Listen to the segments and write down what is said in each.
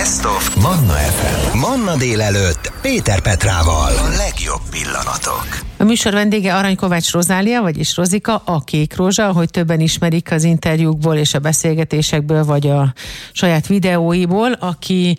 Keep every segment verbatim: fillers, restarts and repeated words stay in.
Best of Manna ef em. Manna délelőtt Péter Petrával. A legjobb pillanatok. A műsor vendége Arany Kovács Rozália, vagyis Rozika, a Kék Rózsa, ahogy többen ismerik az interjúkból és a beszélgetésekből, vagy a saját videóiból, aki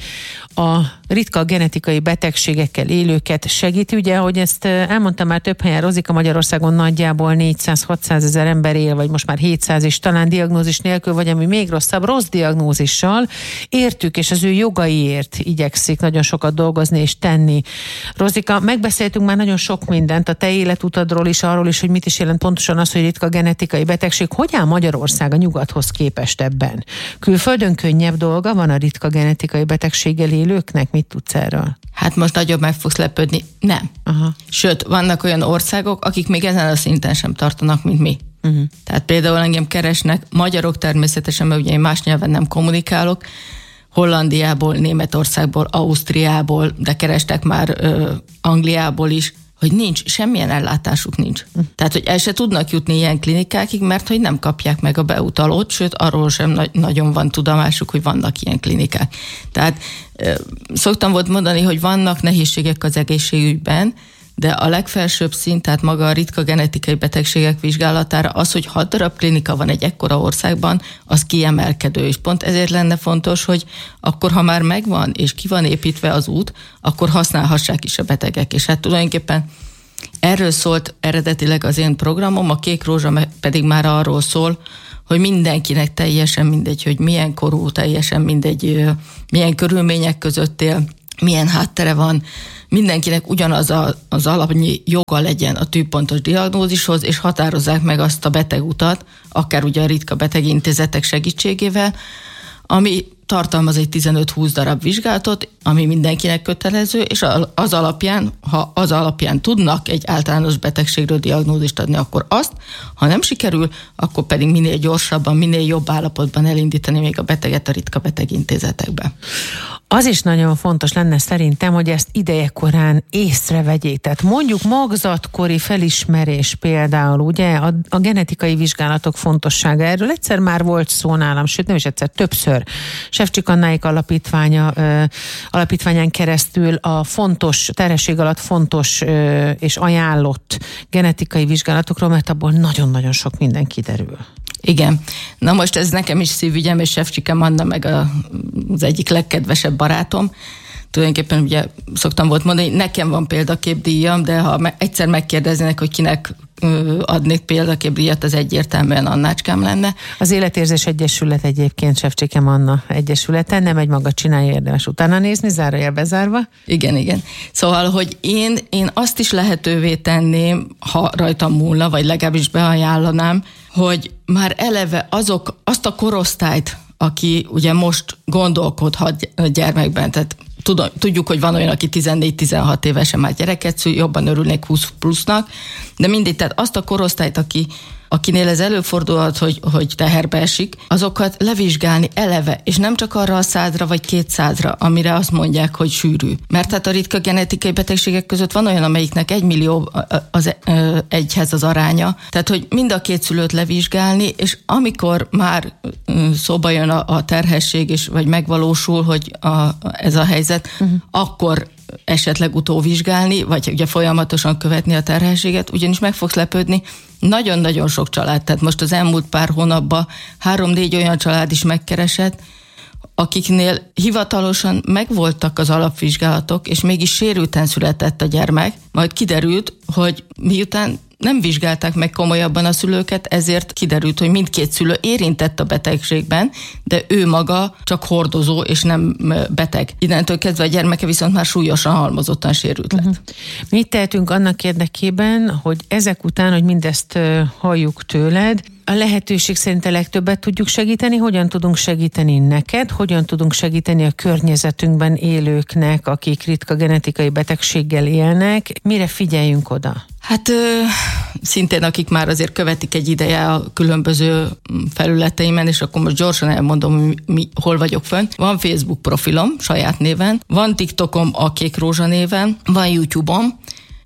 a ritka genetikai betegségekkel élőket segíti. Ugye, ahogy ezt elmondtam már több helyen, Rozika, Magyarországon nagyjából négyszáz-hatszáz ezer ember él, vagy most már hétszáz is, talán diagnózis nélkül, vagy ami még rosszabb, rossz diagnózissal. Értük, és az ő jogaiért igyekszik nagyon sokat dolgozni és tenni. Rozika, megbeszéltünk már nagyon sok mindent, a te életutadról is, arról is, hogy mit is jelent pontosan az, hogy ritka genetikai betegség. Hogy áll Magyarország a nyugathoz képest ebben? Külföldön könnyebb dolga van a ritka genetikai betegséggel élőknek? Mit tudsz erről? Hát most nagyobb meg fogsz lepődni. Nem. Aha. Sőt, vannak olyan országok, akik még ezen a szinten sem tartanak, mint mi. Uh-huh. Tehát például engem keresnek magyarok természetesen, mert ugye én más nyelven nem kommunikálok, Hollandiából, Németországból, Ausztriából, de kerestek már ö, Angliából is, hogy nincs, semmilyen ellátásuk nincs. Uh. Tehát, hogy el se tudnak jutni ilyen klinikákig, mert hogy nem kapják meg a beutalót, sőt, arról sem na- nagyon van tudomásuk, hogy vannak ilyen klinikák. Tehát ö, szoktam volt mondani, hogy vannak nehézségek az egészségügyben, de a legfelsőbb szint, tehát maga a ritka genetikai betegségek vizsgálatára az, hogy hat darab klinika van egy ekkora országban, az kiemelkedő, és pont ezért lenne fontos, hogy akkor, ha már megvan, és ki van építve az út, akkor használhassák is a betegek. És hát tulajdonképpen erről szólt eredetileg az én programom, a Kék Rózsa pedig már arról szól, hogy mindenkinek teljesen mindegy, hogy milyen korú, teljesen mindegy, milyen körülmények között él, milyen háttere van, mindenkinek ugyanaz a, az alapnyi joga legyen a tűpontos diagnózishoz, és határozzák meg azt a betegutat, akár ugye a ritka betegintézetek segítségével, ami tartalmaz egy tizenöt-húsz darab vizsgálatot, ami mindenkinek kötelező, és az alapján, ha az alapján tudnak egy általános betegségről diagnózist adni, akkor azt, ha nem sikerül, akkor pedig minél gyorsabban, minél jobb állapotban elindítani még a beteget a ritka betegintézetekbe. Az is nagyon fontos lenne szerintem, hogy ezt idejekorán észrevegyék. Tehát mondjuk magzatkori felismerés például, ugye, a, a genetikai vizsgálatok fontossága. Erről egyszer már volt szó nálam, sőt nem is egyszer, többször. Sefcsik Annáik alapítványa, ö, alapítványán keresztül a fontos, terhesség alatt fontos ö, és ajánlott genetikai vizsgálatokról, mert abból nagyon-nagyon sok minden kiderül. Igen. Na most ez nekem is szívügyem, és Sefcsikem Anna meg a, az egyik legkedvesebb barátom. Tulajdonképpen ugye szoktam volt mondani, hogy nekem van példaképdíjam, de ha me- egyszer megkérdeznének, hogy kinek ö, adnék példaképdíjat, az egyértelműen Annácskám lenne. Az Életérzés Egyesület egyébként Sefcsikem Anna egyesülete, nem egy maga csinálja, érdemes utána nézni, zárójel bezárva. Igen, igen. Szóval, hogy én, én azt is lehetővé tenném, ha rajtam múlna, vagy legalábbis beajánlanám, hogy már eleve azok, azt a korosztályt, aki ugye most gondolkodhat gyermekben, tehát tudjuk, hogy van olyan, aki tizennégy-tizenhat évesen már gyereket szül, jobban örülnék húsz plusznak, de mindig, tehát azt a korosztályt, aki, akinél ez előfordulhat, hogy, hogy teherbe esik, azokat levizsgálni eleve, és nem csak arra a százra vagy kétszázra, amire azt mondják, hogy sűrű. Mert hát a ritka genetikai betegségek között van olyan, amelyiknek egy millió az egyhez az aránya. Tehát, hogy mind a két szülőt levizsgálni, és amikor már szóba jön a, a terhesség, és vagy megvalósul, hogy a, ez a helyzet, uh-huh. akkor esetleg utóvizsgálni, vagy ugye folyamatosan követni a terhességet, ugyanis meg fogsz lepődni, nagyon-nagyon sok család, tehát most az elmúlt pár hónapban három-négy olyan család is megkeresett, akiknél hivatalosan megvoltak az alapvizsgálatok, és mégis sérülten született a gyermek, majd kiderült, hogy miután nem vizsgálták meg komolyabban a szülőket, ezért kiderült, hogy mindkét szülő érintett a betegségben, de ő maga csak hordozó és nem beteg. Innentől kezdve a gyermeke viszont már súlyosan halmozottan sérült lett. Uh-huh. Mit tehetünk annak érdekében, hogy ezek után, hogy mindezt uh, halljuk tőled, a lehetőség szerint a legtöbbet tudjuk segíteni, hogyan tudunk segíteni neked, hogyan tudunk segíteni a környezetünkben élőknek, akik ritka genetikai betegséggel élnek, mire figyeljünk oda? Hát ö, szintén akik már azért követik egy ideje a különböző felületeimen, és akkor most gyorsan elmondom, hogy mi, hol vagyok fönn. Van Facebook profilom saját néven, van TikTokom a Kék Rózsa néven, van YouTube-om,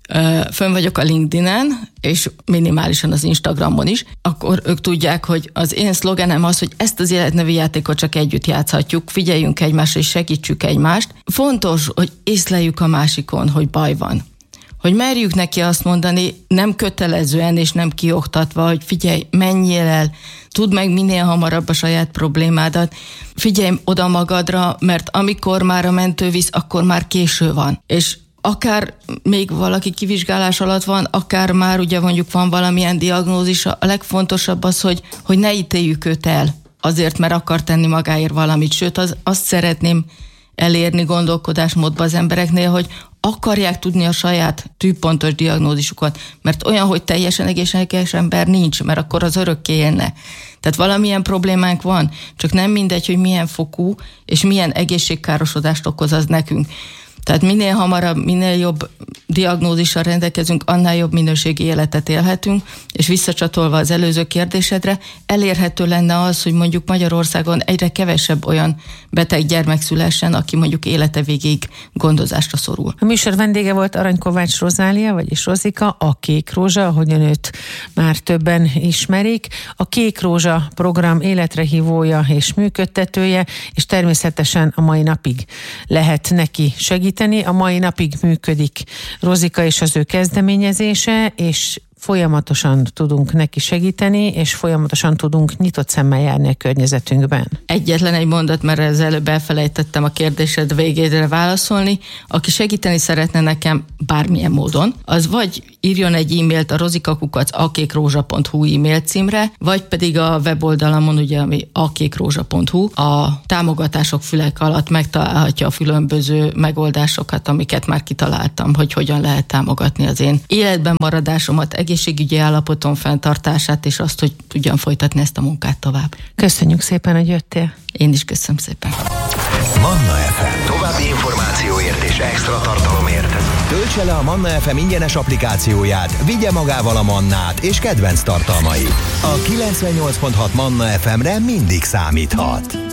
fönn vagyok a LinkedIn-en, és minimálisan az Instagramon is, akkor ők tudják, hogy az én szlogenem az, hogy ezt az életnevi játékot csak együtt játszhatjuk, figyeljünk egymásra és segítsük egymást. Fontos, hogy észleljük a másikon, hogy baj van. Hogy merjük neki azt mondani, nem kötelezően és nem kioktatva, hogy figyelj, menjél el, tudd meg minél hamarabb a saját problémádat, figyelj oda magadra, mert amikor már a mentő visz, akkor már késő van. És akár még valaki kivizsgálás alatt van, akár már ugye mondjuk van valamilyen diagnózis, a legfontosabb az, hogy, hogy ne ítéljük őt el azért, mert akar tenni magáért valamit. Sőt, az, azt szeretném elérni gondolkodásmódba az embereknél, hogy akarják tudni a saját tűpontos diagnózisukat, mert olyan, hogy teljesen egészséges ember nincs, mert akkor az örökké élne. Tehát valamilyen problémánk van, csak nem mindegy, hogy milyen fokú és milyen egészségkárosodást okoz az nekünk. Tehát minél hamarabb, minél jobb diagnózissal rendelkezünk, annál jobb minőségi életet élhetünk, és visszacsatolva az előző kérdésedre, elérhető lenne az, hogy mondjuk Magyarországon egyre kevesebb olyan beteg gyermek szülessen, aki mondjuk élete végéig gondozásra szorul. A műsor vendége volt Arany Kovács Rozália, vagyis Rozika, a Kék Rózsa, ahogyan őt már többen ismerik. A Kék Rózsa program életre hívója és működtetője, és természetesen a mai napig lehet neki segíteni. A mai napig működik Rozika és az ő kezdeményezése, és folyamatosan tudunk neki segíteni, és folyamatosan tudunk nyitott szemmel járni a környezetünkben. Egyetlen egy mondat, mert ezzel előbb elfelejtettem a kérdésed végére válaszolni. Aki segíteni szeretne nekem bármilyen módon, az vagy írjon egy e-mailt a rozikakukac a kékrózsa pont hu e-mail címre, vagy pedig a weboldalamon, ugye, ami a kékrózsa pont hu, a támogatások fülek alatt megtalálhatja a különböző megoldásokat, amiket már kitaláltam, hogy hogyan lehet támogatni az én életben maradásomat, egészségügyi állapotom fenntartását, és azt, hogy tudjam folytatni ezt a munkát tovább. Köszönjük szépen, hogy jöttél. Én is köszönöm szépen. Manna ef em. További információért és extra tartalomért töltse le a Manna ef em ingyenes applikációját, vigye magával a Mannát és kedvenc tartalmait. A kilencvennyolc pont hat Manna ef emre mindig számíthat.